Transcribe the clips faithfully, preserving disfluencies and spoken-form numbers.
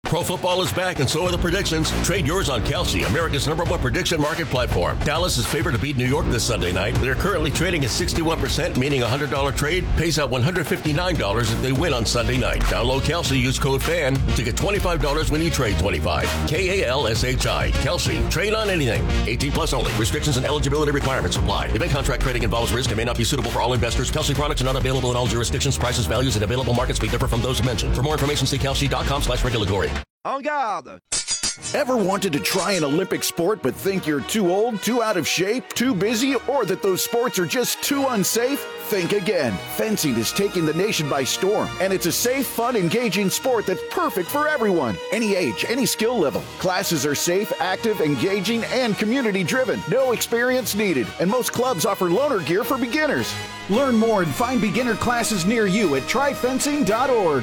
Pro football is back, and so are the predictions. Trade yours on Kalshi, America's number one prediction market platform. Dallas is favored to beat New York this Sunday night. They're currently trading at sixty-one percent, meaning a one hundred dollars trade pays out one hundred fifty-nine dollars if they win on Sunday night. Download Kalshi, use code FAN to get twenty-five dollars when you trade twenty-five. K A L S H I. Kalshi. Trade on anything. eighteen plus only. Restrictions and eligibility requirements apply. Event contract trading involves risk and may not be suitable for all investors. Kalshi products are not available in all jurisdictions. Prices, values, and available markets may differ from those mentioned. For more information, see kalshi.com slash regulatory. En garde! Ever wanted to try an Olympic sport but think you're too old, too out of shape, too busy, or that those sports are just too unsafe? Think again. Fencing is taking the nation by storm, and it's a safe, fun, engaging sport that's perfect for everyone. Any age, any skill level. Classes are safe, active, engaging, and community-driven. No experience needed, and most clubs offer loaner gear for beginners. Learn more and find beginner classes near you at try fencing dot org.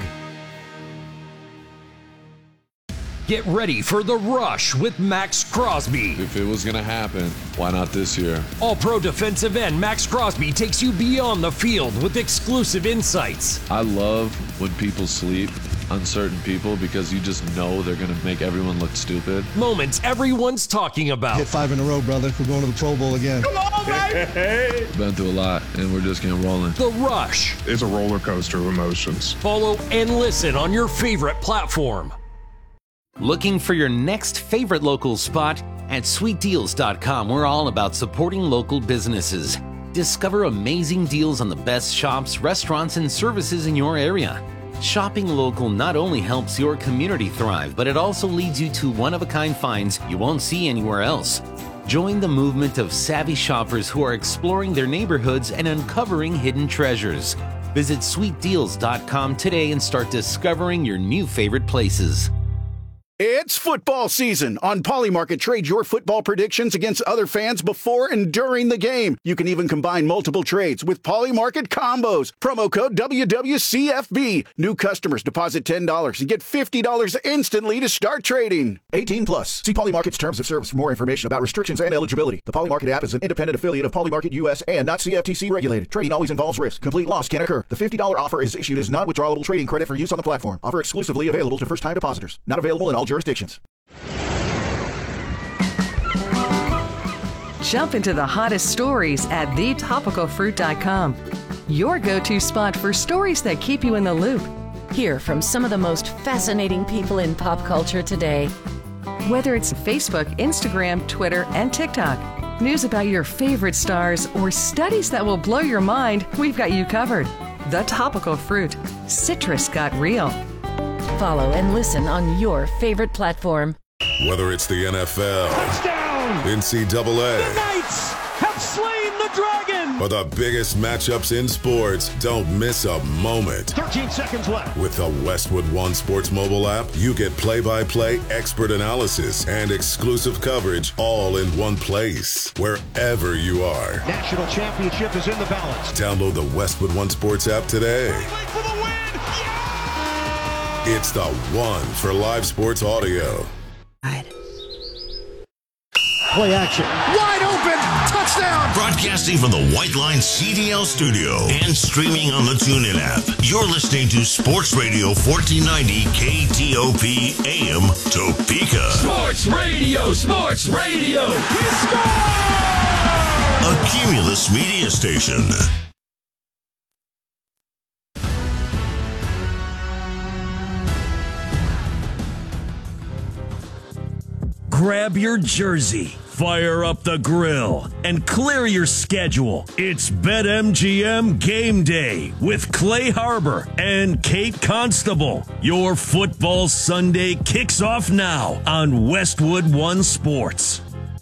Get ready for The Rush with Max Crosby. If it was going to happen, why not this year? All-pro defensive end Max Crosby takes you beyond the field with exclusive insights. I love when people sleep, uncertain people, because you just know they're going to make everyone look stupid. Moments everyone's talking about. Hit five in a row, brother. We're going to the Pro Bowl again. Come on, baby! Been through a lot, and we're just getting rolling. The Rush. It's a roller coaster of emotions. Follow and listen on your favorite platform. Looking for your next favorite local spot? At sweet deals dot com, we're all about supporting local businesses. Discover amazing deals on the best shops, restaurants, and services in your area. Shopping local not only helps your community thrive, but it also leads you to one-of-a-kind finds you won't see anywhere else. Join the movement of savvy shoppers who are exploring their neighborhoods and uncovering hidden treasures. Visit sweet deals dot com today and start discovering your new favorite places. It's football season. On Polymarket, trade your football predictions against other fans before and during the game. You can even combine multiple trades with Polymarket combos. Promo code W W C F B. New customers deposit ten dollars and get fifty dollars instantly to start trading. eighteen plus. See Polymarket's terms of service for more information about restrictions and eligibility. The Polymarket app is an independent affiliate of Polymarket U S and not C F T C regulated. Trading always involves risk. Complete loss can occur. The fifty dollars offer is issued as non-withdrawable trading credit for use on the platform. Offer exclusively available to first-time depositors. Not available in all jurisdictions. Jump into the hottest stories at the topical fruit dot com. Your go-to spot for stories that keep you in the loop. Hear from some of the most fascinating people in pop culture today. Whether it's Facebook, Instagram, Twitter, and TikTok, news about your favorite stars, or studies that will blow your mind, we've got you covered. The Topical Fruit. Citrus got real. Follow and listen on your favorite platform. Whether it's the N F L, touchdown, N C double A, the Knights have slain the dragon, or the biggest matchups in sports, don't miss a moment. thirteen seconds left. With the Westwood One Sports mobile app, you get play-by-play, expert analysis, and exclusive coverage all in one place, wherever you are. National championship is in the balance. Download the Westwood One Sports app today. For the win. It's the one for live sports audio. Play action. Wide open. Touchdown. Broadcasting from the White Line C D L studio and streaming on the TuneIn app. You're listening to Sports Radio fourteen ninety K T O P A M Topeka. Sports Radio, Sports Radio. He scored! A Cumulus media station. Grab your jersey, fire up the grill, and clear your schedule. It's BetMGM Game Day with Clay Harbor and Kate Constable. Your football Sunday kicks off now on Westwood One Sports.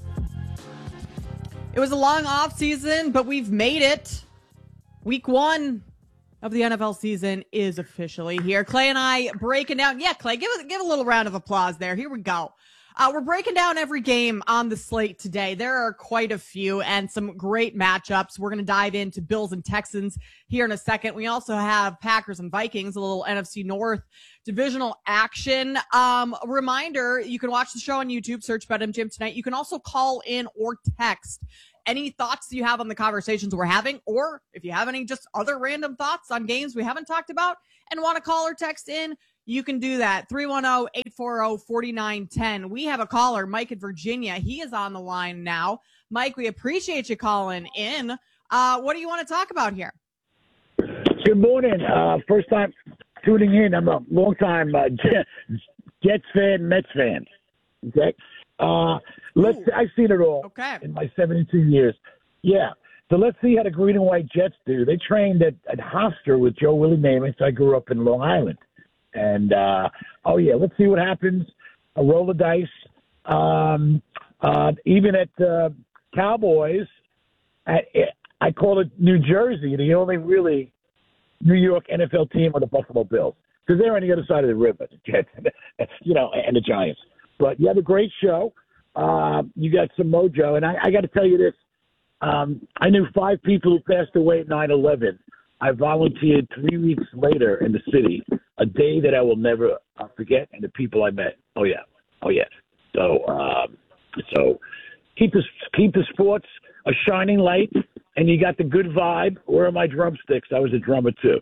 It was a long off season, but we've made it. Week one of the N F L season is officially here. Clay and I breaking down. Yeah, Clay, give it, give a little round of applause there. Here we go. Uh, we're breaking down every game on the slate today. There are quite a few and some great matchups. We're going to dive into Bills and Texans here in a second. We also have Packers and Vikings, a little N F C North divisional action. Um, a reminder, you can watch the show on YouTube, search BetMGM tonight. You can also call in or text any thoughts you have on the conversations we're having, or if you have any just other random thoughts on games we haven't talked about and want to call or text in, you can do that. three one zero, eight eight four zero, four nine one zero. We have a caller, Mike in Virginia. He is on the line now. Mike, we appreciate you calling in. Uh, what do you want to talk about here? Good morning. Uh, first time tuning in. I'm a long-time uh, Jets fan, Mets fan. Okay. Uh, let's. Ooh. I've seen it all okay. in my seventy-two years. Yeah. So let's see how the green and white Jets do. They trained at, at Hofstra with Joe Willie Namath. I grew up in Long Island. And, uh, oh, yeah, let's see what happens. A roll of dice. Um, uh, even at uh, Cowboys, at, I call it New Jersey, the only really New York N F L team are the Buffalo Bills. Because they're on the other side of the river, the Jets, you know, and the Giants. But you had a great show. Uh, you got some mojo. And I, I got to tell you this. Um, I knew five people who passed away at nine eleven. I volunteered three weeks later in the city, a day that I will never uh, forget, and the people I met. Oh, yeah. Oh, yeah. So um, so keep, this, keep the sports a shining light, and you got the good vibe. Where are my drumsticks? I was a drummer, too.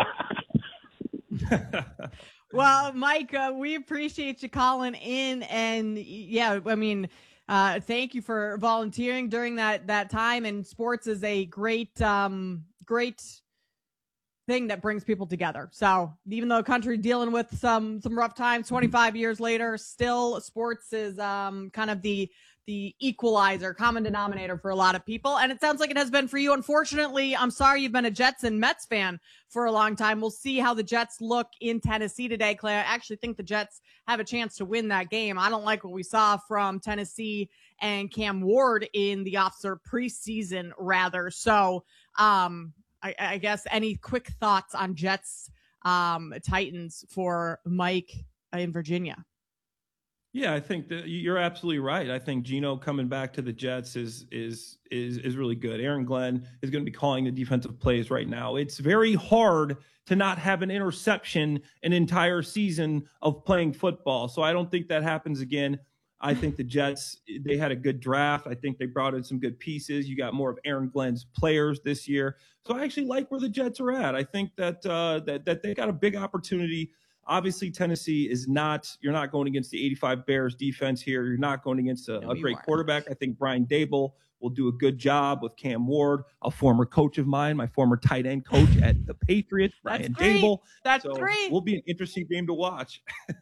Well, Mike, uh, we appreciate you calling in. And, yeah, I mean – Uh, thank you for volunteering during that, that time. And sports is a great, um, great thing that brings people together. So even though the country dealing with some, some rough times, twenty-five years later, still sports is, um, kind of the, the equalizer, common denominator for a lot of people. And it sounds like it has been for you. Unfortunately, I'm sorry you've been a Jets and Mets fan for a long time. We'll see how the Jets look in Tennessee today, Clay. I actually think the Jets have a chance to win that game. I don't like what we saw from Tennessee and Cam Ward in the officer preseason, rather. So um, I, I guess any quick thoughts on Jets um, Titans for Mike in Virginia? Yeah, I think that you're absolutely right. I think Geno coming back to the Jets is is is is really good. Aaron Glenn is going to be calling the defensive plays right now. It's very hard to not have an interception an entire season of playing football. So I don't think that happens again. I think the Jets, they had a good draft. I think they brought in some good pieces. You got more of Aaron Glenn's players this year. So I actually like where the Jets are at. I think that uh, that that they got a big opportunity. Obviously, Tennessee is not, you're not going against the eighty-five Bears defense here. You're not going against a, no, a great are. quarterback. I think Brian Dable will do a good job with Cam Ward, a former coach of mine, my former tight end coach at the Patriots, Brian Dable. That's so great. Will be an interesting game to watch.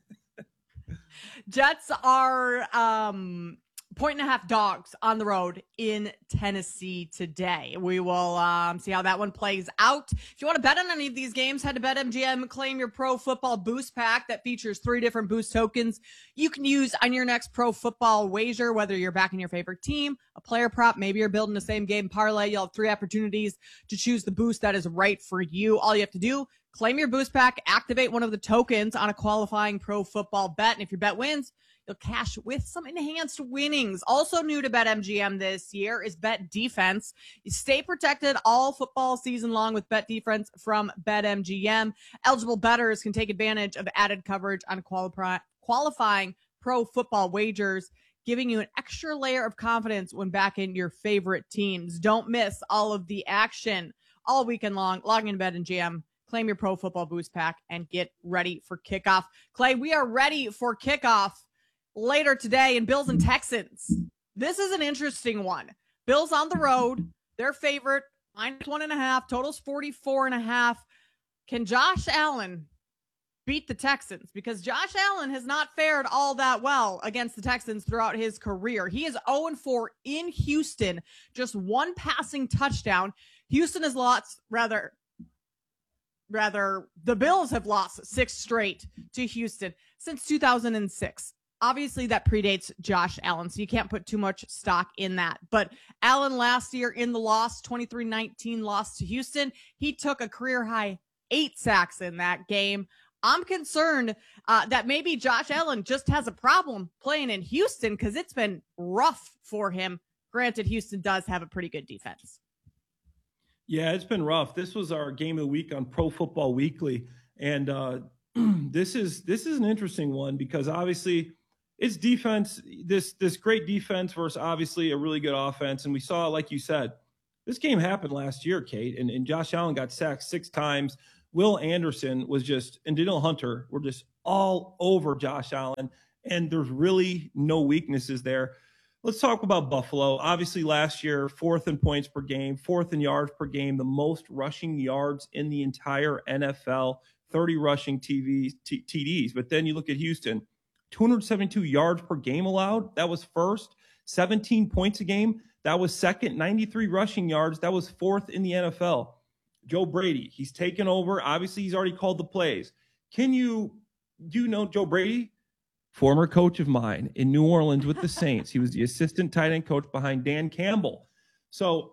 Jets are um, point and a half dogs on the road in Tennessee today. We will um, see how that one plays out. If you want to bet on any of these games, head to BetMGM, claim your Pro Football Boost Pack that features three different boost tokens you can use on your next pro football wager, whether you're backing your favorite team, a player prop, maybe you're building the same game parlay. You'll have three opportunities to choose the boost that is right for you. All you have to do, claim your boost pack, activate one of the tokens on a qualifying pro football bet, and if your bet wins, you'll cash with some enhanced winnings. Also new to BetMGM this year is Bet Defense. You stay protected all football season long with Bet Defense from BetMGM. Eligible bettors can take advantage of added coverage on quali- qualifying pro football wagers, giving you an extra layer of confidence when backing your favorite teams. Don't miss all of the action all weekend long. Log into BetMGM. Claim your Pro Football Boost Pack and get ready for kickoff. Clay, we are ready for kickoff later today in Bills and Texans. This is an interesting one. Bills on the road, their favorite, minus one and a half, totals forty-four and a half. Can Josh Allen beat the Texans? Because Josh Allen has not fared all that well against the Texans throughout his career. He is oh and four in Houston, just one passing touchdown. Houston has lost, rather, rather, the Bills have lost six straight to Houston since two thousand six. Obviously, that predates Josh Allen, so you can't put too much stock in that. But Allen last year in the loss, twenty-three nineteen loss to Houston, he took a career-high eight sacks in that game. I'm concerned uh, that maybe Josh Allen just has a problem playing in Houston because it's been rough for him. Granted, Houston does have a pretty good defense. Yeah, it's been rough. This was our game of the week on Pro Football Weekly. And uh, this is this is an interesting one because obviously it's defense, this this great defense versus obviously a really good offense. And we saw, like you said, this game happened last year, Kate, and, and Josh Allen got sacked six times. Will Anderson was just, and Danielle Hunter were just all over Josh Allen, and there's really no weaknesses there. Let's talk about Buffalo. Obviously, last year, fourth in points per game, fourth in yards per game, the most rushing yards in the entire N F L, thirty rushing T Vs, T- TDs. But then you look at Houston, two hundred seventy-two yards per game allowed. That was first. seventeen points a game. That was second. ninety-three rushing yards. That was fourth in the N F L. Joe Brady, he's taken over. Obviously, he's already called the plays. Can you, do you know Joe Brady? Former coach of mine in New Orleans with the Saints. He was the assistant tight end coach behind Dan Campbell. So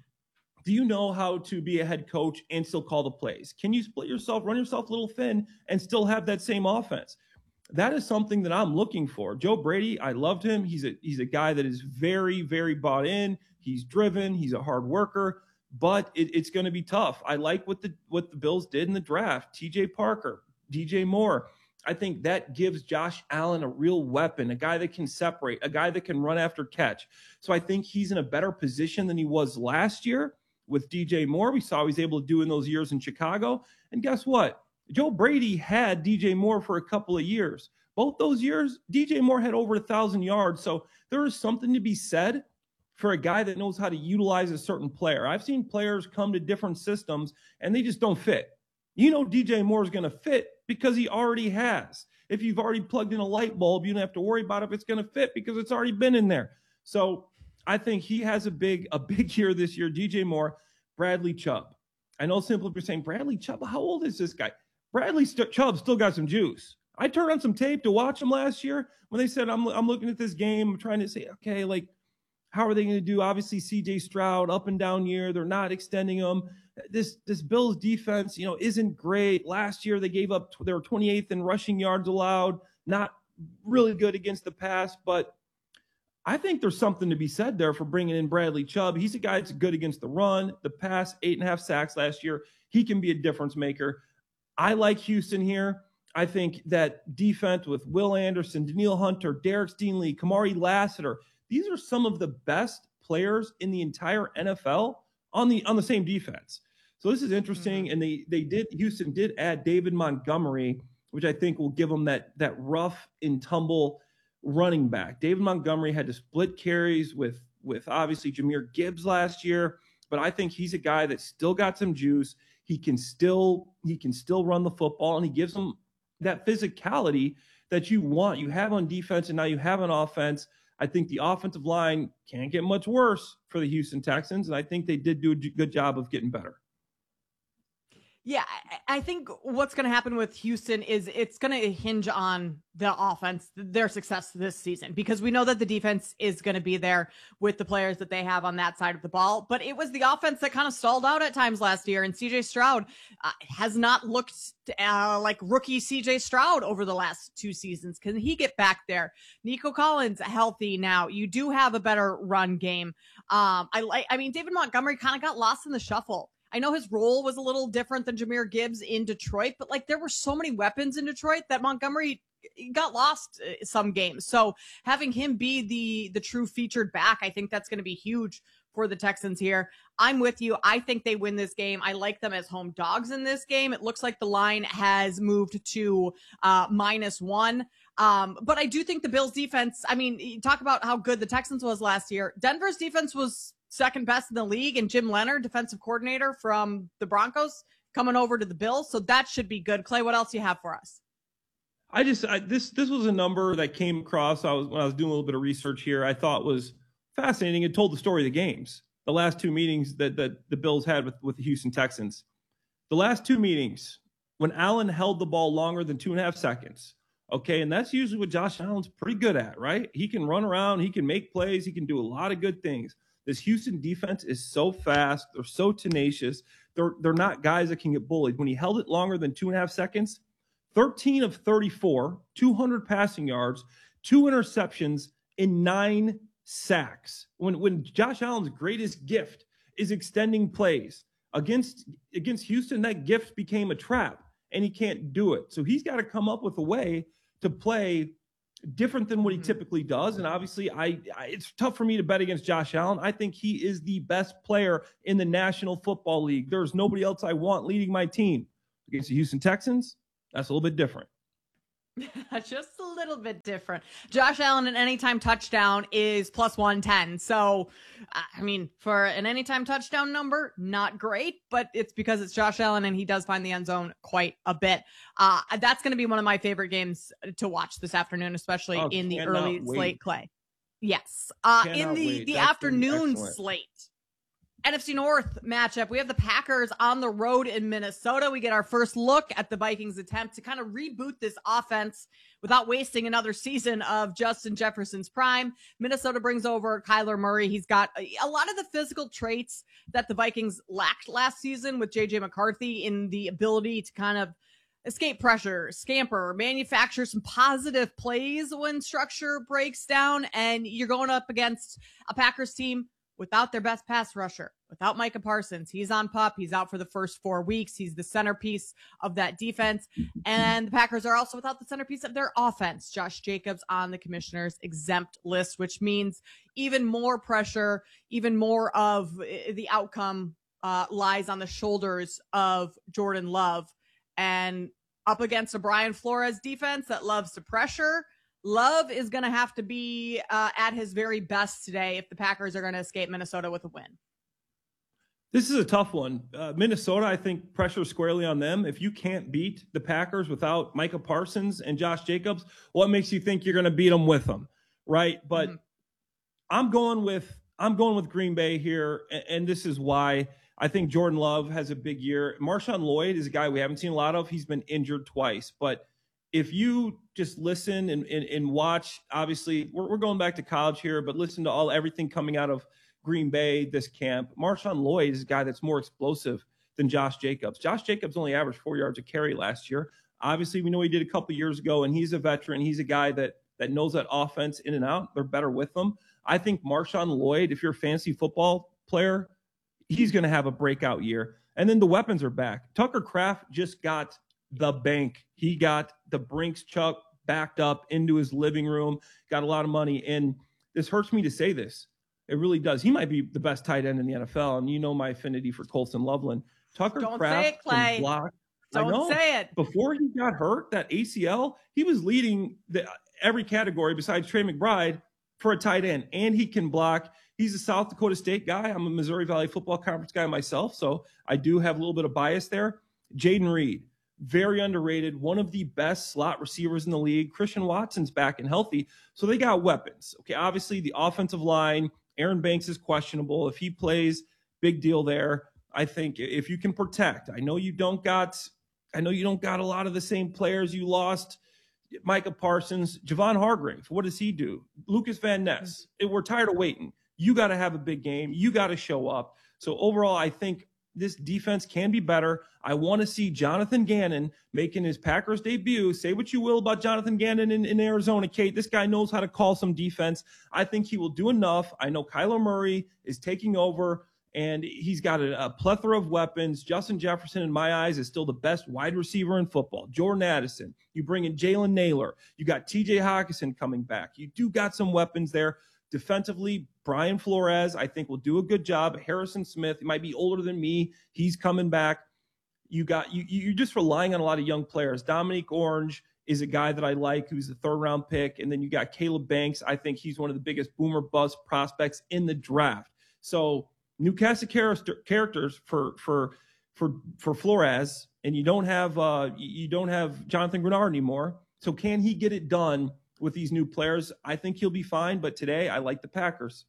do you know how to be a head coach and still call the plays? Can you split yourself, run yourself a little thin, and still have that same offense? That is something that I'm looking for. Joe Brady, I loved him. He's a he's a guy that is very, very bought in. He's driven. He's a hard worker, but it, it's going to be tough. I like what the what the Bills did in the draft. T J Parker, D J Moore. I think that gives Josh Allen a real weapon, a guy that can separate, a guy that can run after catch. So I think he's in a better position than he was last year with D J Moore. We saw what he was able to do in those years in Chicago. And guess what? Joe Brady had D J Moore for a couple of years. Both those years, D J Moore had over a thousand yards. So there is something to be said for a guy that knows how to utilize a certain player. I've seen players come to different systems and they just don't fit. You know D J Moore is going to fit because he already has. If you've already plugged in a light bulb, you don't have to worry about if it's going to fit because it's already been in there. So I think he has a big, a big year this year. D J Moore, Bradley Chubb. I know some people are saying, Bradley Chubb, how old is this guy? Bradley St- Chubb still got some juice. I turned on some tape to watch him last year when they said, I'm, I'm looking at this game. I'm trying to say, okay, like, how are they going to do? Obviously, C J Stroud, up and down year. They're not extending him. This this Bills defense, you know, isn't great. Last year, they gave up, they were twenty-eighth in rushing yards allowed. Not really good against the pass, but I think there's something to be said there for bringing in Bradley Chubb. He's a guy that's good against the run, the pass, eight and a half sacks last year. He can be a difference maker. I like Houston here. I think that defense with Will Anderson, Danielle Hunter, Derek Stingley, Kamari Lassiter, these are some of the best players in the entire N F L on the on the same defense. So this is interesting. Mm-hmm. And they they did Houston did add David Montgomery, which I think will give them that that rough and tumble running back. David Montgomery had to split carries with with obviously Jahmyr Gibbs last year, but I think he's a guy that still got some juice. He can still he can still run the football, and he gives them that physicality that you want. You have on defense, and now you have on offense. I think the offensive line can't get much worse for the Houston Texans, and I think they did do a good job of getting better. Yeah, I think what's going to happen with Houston is it's going to hinge on the offense, their success this season, because we know that the defense is going to be there with the players that they have on that side of the ball. But it was the offense that kind of stalled out at times last year, and C J Stroud uh, has not looked uh, like rookie C J Stroud over the last two seasons. Can he get back there? Nico Collins healthy now. You do have a better run game. Um, I like. I mean, David Montgomery kind of got lost in the shuffle. I know his role was a little different than Jahmyr Gibbs in Detroit, but like there were so many weapons in Detroit that Montgomery got lost some games. So having him be the the true featured back, I think that's going to be huge for the Texans here. I'm with you. I think they win this game. I like them as home dogs in this game. It looks like the line has moved to uh, minus one. Um, but I do think the Bills defense, I mean, you talk about how good the Texans was last year. Denver's defense was second best in the league, and Jim Leonard, defensive coordinator from the Broncos, coming over to the Bills. So that should be good. Clay, what else do you have for us? I just, I, this, this was a number that came across. I was, when I was doing a little bit of research here, I thought was fascinating. It told the story of the games, the last two meetings that, that the Bills had with, with the Houston Texans. The last two meetings, when Allen held the ball longer than two and a half seconds. Okay. And that's usually what Josh Allen's pretty good at, right? He can run around. He can make plays. He can do a lot of good things. This Houston defense is so fast. They're so tenacious. They're, they're not guys that can get bullied. When he held it longer than two and a half seconds, thirteen of thirty-four, two hundred passing yards, two interceptions, and nine sacks. When, when Josh Allen's greatest gift is extending plays against, against Houston, that gift became a trap, and he can't do it. So he's got to come up with a way to play different than what he typically does. And obviously I, I it's tough for me to bet against Josh Allen. I think he is the best player in the National Football League. There's nobody else I want leading my team. Against the Houston Texans, that's a little bit different. Just a little bit different. Josh Allen, an anytime touchdown is plus one ten. So, I mean, for an anytime touchdown number, not great, but it's because it's Josh Allen and he does find the end zone quite a bit. Uh, that's going to be one of my favorite games to watch this afternoon, especially oh, in the early wait. slate, Clay. Yes. Uh, in the, the afternoon slate. N F C North matchup, we have the Packers on the road in Minnesota. We get our first look at the Vikings' attempt to kind of reboot this offense without wasting another season of Justin Jefferson's prime. Minnesota brings over Kyler Murray. He's got a, a lot of the physical traits that the Vikings lacked last season with J J McCarthy in the ability to kind of escape pressure, scamper, manufacture some positive plays when structure breaks down. And you're going up against a Packers team without their best pass rusher, without Micah Parsons. He's on PUP. He's out for the first four weeks. He's the centerpiece of that defense. And the Packers are also without the centerpiece of their offense. Josh Jacobs on the commissioner's exempt list, which means even more pressure, even more of the outcome uh, lies on the shoulders of Jordan Love. And up against a Brian Flores defense that loves to pressure, Love is going to have to be uh, at his very best today if the Packers are going to escape Minnesota with a win. This is a tough one. Uh, Minnesota, I think, pressure squarely on them. If you can't beat the Packers without Micah Parsons and Josh Jacobs, what makes you think you're going to beat them with them, right? But mm-hmm. I'm going with I'm going with Green Bay here, and, and this is why I think Jordan Love has a big year. Marshawn Lloyd is a guy we haven't seen a lot of. He's been injured twice, but if you just listen and, and, and watch, obviously we're, we're going back to college here, but listen to all everything coming out of Green Bay this camp. Marshawn Lloyd is a guy that's more explosive than Josh Jacobs. Josh Jacobs only averaged four yards a carry last year. Obviously, we know he did a couple years ago, and he's a veteran. He's a guy that that knows that offense in and out. They're better with them. I think Marshawn Lloyd, if you're a fantasy football player, he's going to have a breakout year. And then the weapons are back. Tucker Kraft just got the bank. He got the Brinks truck backed up into his living room, got a lot of money. And this hurts me to say this. It really does. He might be the best tight end in the N F L. And you know my affinity for Colston Loveland. Tucker Don't Kraft say it, Clay. can block. Don't I know. say it. Before he got hurt, that A C L, he was leading the, every category besides Trey McBride for a tight end. And he can block. He's a South Dakota State guy. I'm a Missouri Valley Football Conference guy myself, so I do have a little bit of bias there. Jaden Reed. Very underrated, one of the best slot receivers in the league. Christian Watson's back and healthy, so they got weapons. Okay, obviously the offensive line, Aaron Banks is questionable. If he plays, big deal there. I think if you can protect, I know you don't got, I know you don't got a lot of the same players you lost. Micah Parsons, Javon Hargrave, what does he do? Lucas Van Ness, we're tired of waiting. You got to have a big game. You got to show up. So overall, I think this defense can be better. I want to see Jonathan Gannon making his Packers debut. Say what you will about Jonathan Gannon in, in Arizona, Kate. This guy knows how to call some defense. I think he will do enough. I know Kyler Murray is taking over, and he's got a, a plethora of weapons. Justin Jefferson, in my eyes, is still the best wide receiver in football. Jordan Addison. You bring in Jalen Naylor. You got T J Hawkinson coming back. You do got some weapons there. Defensively, Brian Flores, I think, will do a good job. Harrison Smith, he might be older than me. He's coming back. You got you. You're just relying on a lot of young players. Dominique Orange is a guy that I like, who's a third round pick, and then you got Caleb Banks. I think he's one of the biggest boomer bust prospects in the draft. So new cast of characters for for for for Flores, and you don't have uh, you don't have Jonathan Grenard anymore. So can he get it done with these new players? I think he'll be fine, but today I like the Packers.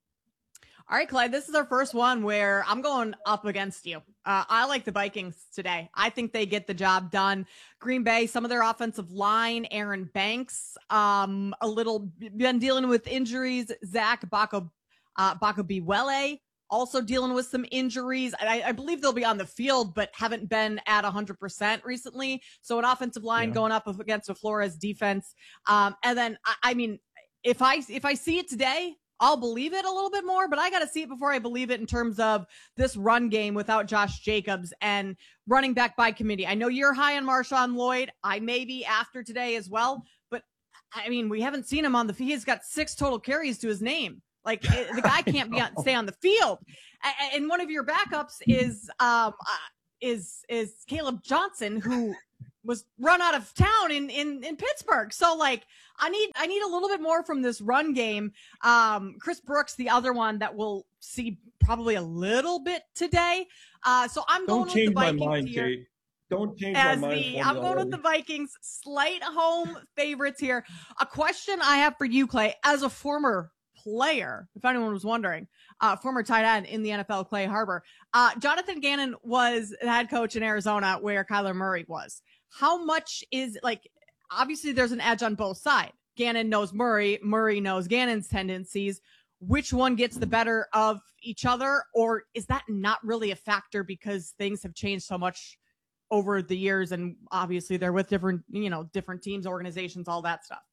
All right, Clyde, this is our first one where I'm going up against you. Uh, I like the Vikings today. I think they get the job done. Green Bay, some of their offensive line, Aaron Banks, um, a little been dealing with injuries. Zach Bako, uh, Bakobiwele also dealing with some injuries. I, I believe they'll be on the field, but haven't been at one hundred percent recently. So an offensive line yeah. going up against a Flores defense. Um, and then, I, I mean, if I if I see it today, I'll believe it a little bit more, but I got to see it before I believe it in terms of this run game without Josh Jacobs and running back by committee. I know you're high on Marshawn Lloyd. I may be after today as well, but I mean, we haven't seen him on the field. He's got six total carries to his name. Like the guy can't be on, stay on the field. And one of your backups is, um, uh, is, is Caleb Johnson, who was run out of town in, in, in Pittsburgh. So like, I need, I need a little bit more from this run game. Um, Chris Brooks, the other one that we'll see probably a little bit today. Uh, so I'm Don't going change with the Vikings my mind, here. Kate. Don't change As my mind. the, for me I'm going already. with the Vikings, slight home favorites here. A question I have for you, Clay, as a former player, if anyone was wondering, uh, former tight end in the N F L, Clay Harbor. Uh, Jonathan Gannon was the head coach in Arizona where Kyler Murray was. How much is, like, obviously there's an edge on both sides. Gannon knows Murray. Murray knows Gannon's tendencies. Which one gets the better of each other? Or is that not really a factor because things have changed so much over the years? And obviously they're with different, you know, different teams, organizations, all that stuff.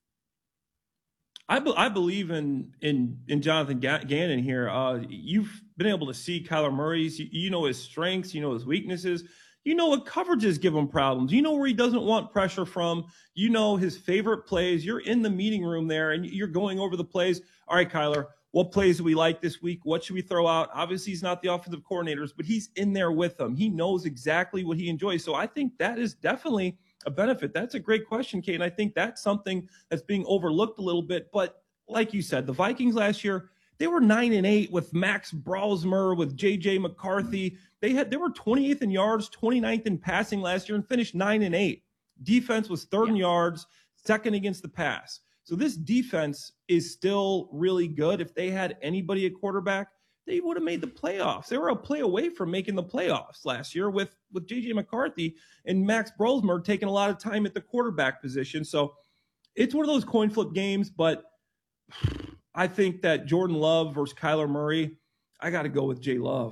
I, be, I believe in in in Jonathan Gannon here. Uh, you've been able to see Kyler Murray's. You, you know his strengths. You know his weaknesses. You know what coverages give him problems. You know where he doesn't want pressure from. You know his favorite plays. You're in the meeting room there, and you're going over the plays. All right, Kyler, what plays do we like this week? What should we throw out? Obviously, he's not the offensive coordinators, but he's in there with them. He knows exactly what he enjoys. So I think that is definitely a benefit. That's a great question, Kate. And I think that's something that's being overlooked a little bit. But like you said, the Vikings last year, they were nine and eight with Max Brosmer, with J J McCarthy. They had they were twenty-eighth in yards, twenty-ninth in passing last year, and finished nine and eight. Defense was third in yards, second against the pass. So this defense is still really good. If they had anybody at quarterback, they would have made the playoffs. They were a play away from making the playoffs last year with, with J J McCarthy and Max Brosmer taking a lot of time at the quarterback position. So it's one of those coin flip games, but I think that Jordan Love versus Kyler Murray, I got to go with Jay Love.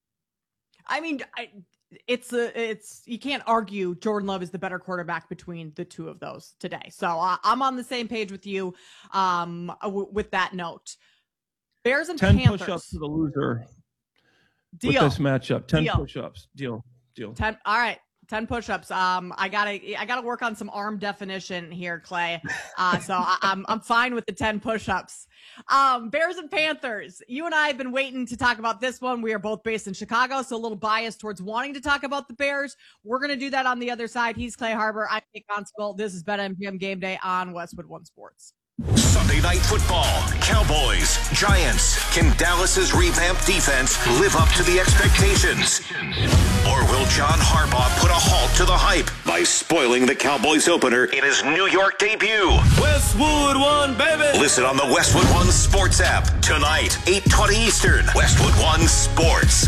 I mean, I, it's a, it's you can't argue Jordan Love is the better quarterback between the two of those today. So uh, I'm on the same page with you um, w- with that note. Bears and ten Panthers. push-ups to the loser. Deal. With this matchup, ten Deal. push-ups. Deal. Deal. ten. All right. ten push-ups. Um, I gotta, I gotta work on some arm definition here, Clay. Uh, so I, I'm, I'm fine with the ten push-ups. Um, Bears and Panthers. You and I have been waiting to talk about this one. We are both based in Chicago, so a little biased towards wanting to talk about the Bears. We're gonna do that on the other side. He's Clay Harbor. I'm Kate Constable. This is BetMGM Game Day on Westwood One Sports. Sunday Night Football. Cowboys, Giants. Can Dallas's revamped defense live up to the expectations? Or will John Harbaugh put a halt to the hype by spoiling the Cowboys opener in his New York debut? Westwood One, baby! Listen on the Westwood One Sports app. Tonight, eight twenty Eastern. Westwood One Sports.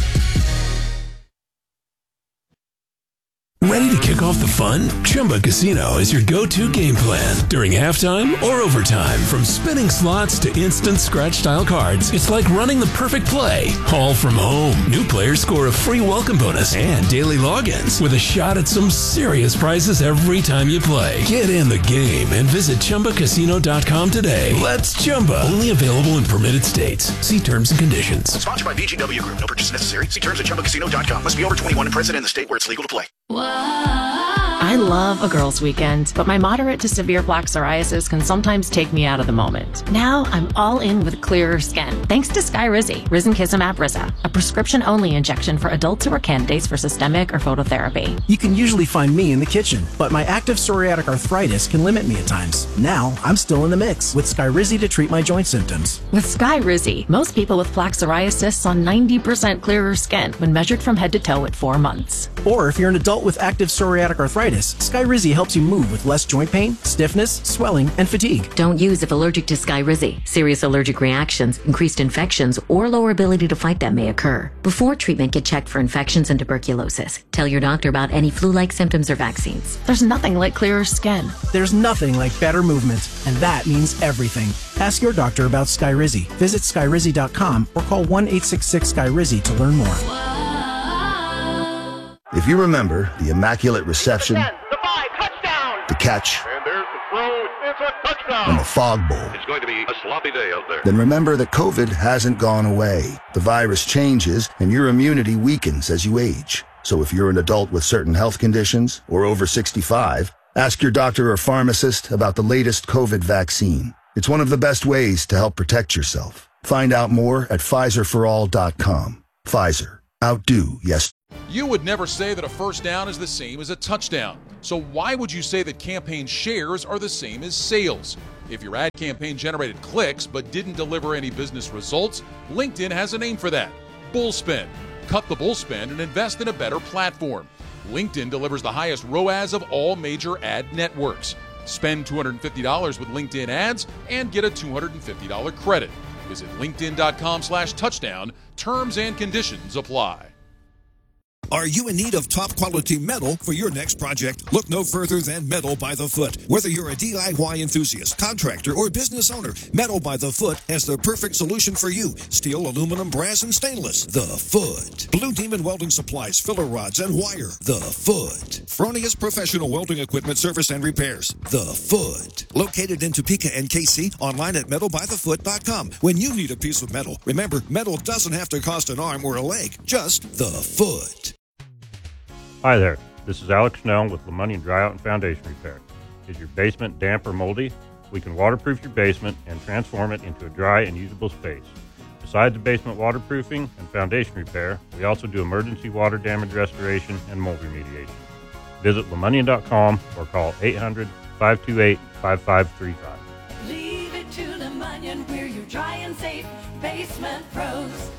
Ready to kick off the fun? Chumba Casino is your go-to game plan. During halftime or overtime, from spinning slots to instant scratch-style cards, it's like running the perfect play, all from home. New players score a free welcome bonus and daily logins with a shot at some serious prizes every time you play. Get in the game and visit Chumba Casino dot com today. Let's Chumba. Only available in permitted states. See terms and conditions. Sponsored by B G W Group. No purchase necessary. See terms at Chumba Casino dot com. Must be over twenty-one and present in the state where it's legal to play. I love a girl's weekend, but my moderate to severe plaque psoriasis can sometimes take me out of the moment. Now I'm all in with clearer skin, thanks to Skyrizi, Risankizumab Riza, a prescription-only injection for adults who are candidates for systemic or phototherapy. You can usually find me in the kitchen, but my active psoriatic arthritis can limit me at times. Now I'm still in the mix with Skyrizi to treat my joint symptoms. With Skyrizi, most people with plaque psoriasis saw ninety percent clearer skin when measured from head to toe at four months. Or if you're an adult with active psoriatic arthritis, Skyrizi helps you move with less joint pain, stiffness, swelling, and fatigue. Don't use if allergic to Skyrizi. Serious allergic reactions, increased infections, or lower ability to fight them may occur. Before treatment, get checked for infections and tuberculosis. Tell your doctor about any flu-like symptoms or vaccines. There's nothing like clearer skin. There's nothing like better movement, and that means everything. Ask your doctor about Skyrizi. Visit Skyrizi dot com or call one eight six six Sky Rizi to learn more. If you remember the Immaculate Reception, the five, touchdown. the catch, And there's the throw. It's a touchdown. and the Fog Bowl, It's going to be a sloppy day out there. then remember that COVID hasn't gone away. The virus changes and your immunity weakens as you age. So if you're an adult with certain health conditions or over sixty-five, ask your doctor or pharmacist about the latest COVID vaccine. It's one of the best ways to help protect yourself. Find out more at Pfizer for all dot com. Pfizer. Outdo yes. You would never say that a first down is the same as a touchdown. So why would you say that campaign shares are the same as sales? If your ad campaign generated clicks but didn't deliver any business results, LinkedIn has a name for that: bullspend. Cut the bullspend and invest in a better platform. LinkedIn delivers the highest R O A S of all major ad networks. Spend two hundred fifty dollars with LinkedIn ads and get a two hundred fifty dollars credit. Visit linkedin.com slash touchdown. Terms and conditions apply. Are you in need of top-quality metal for your next project? Look no further than Metal by the Foot. Whether you're a D I Y enthusiast, contractor, or business owner, Metal by the Foot has the perfect solution for you. Steel, aluminum, brass, and stainless. The Foot. Blue Demon Welding Supplies, filler rods, and wire. The Foot. Fronius Professional Welding Equipment Service and Repairs. The Foot. Located in Topeka and K C, online at metal by the foot dot com. When you need a piece of metal, remember, metal doesn't have to cost an arm or a leg, just the foot. Hi there, this is Alex Snell with Lemonnian Dryout and Foundation Repair. Is your basement damp or moldy? We can waterproof your basement and transform it into a dry and usable space. Besides the basement waterproofing and foundation repair, we also do emergency water damage restoration and mold remediation. Visit lemonnian dot com or call eight hundred, five two eight, five five three five. Leave it to Lemonnian, we're your dry and safe basement pros.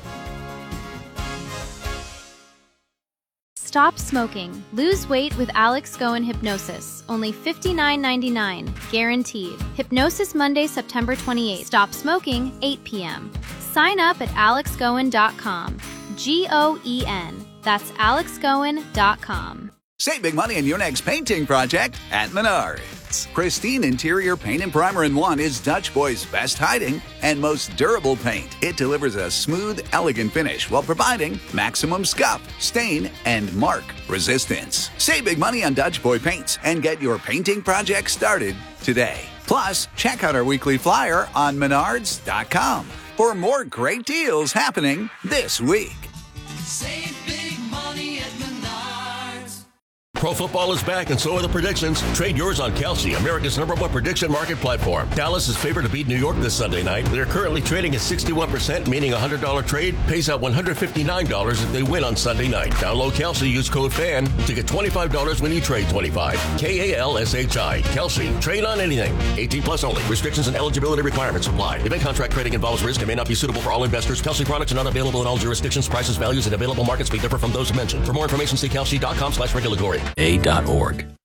Stop smoking. Lose weight with Alex Goen Hypnosis. Only fifty-nine ninety-nine. Guaranteed. Hypnosis Monday, September twenty-eighth. Stop smoking, eight p.m. Sign up at alex goen dot com. G O E N. That's alex goen dot com. Save big money on your next painting project at Menards. Pristine interior paint and primer in one is Dutch Boy's best hiding and most durable paint. It delivers a smooth, elegant finish while providing maximum scuff, stain, and mark resistance. Save big money on Dutch Boy paints and get your painting project started today. Plus, check out our weekly flyer on menards dot com for more great deals happening this week. Save big money at Menards. Pro football is back, and so are the predictions. Trade yours on Kalshi, America's number one prediction market platform. Dallas is favored to beat New York this Sunday night. They're currently trading at sixty-one percent, meaning a one hundred dollars trade pays out one hundred fifty-nine dollars if they win on Sunday night. Download Kalshi, use code FAN to get twenty-five dollars when you trade twenty-five dollars. K A L S H I. Kalshi. Trade on anything. eighteen plus only. Restrictions and eligibility requirements apply. Event contract trading involves risk and may not be suitable for all investors. Kalshi products are not available in all jurisdictions. Prices, values, and available markets may differ from those mentioned. For more information, see kalshi dot com slash regulatory. A dot org.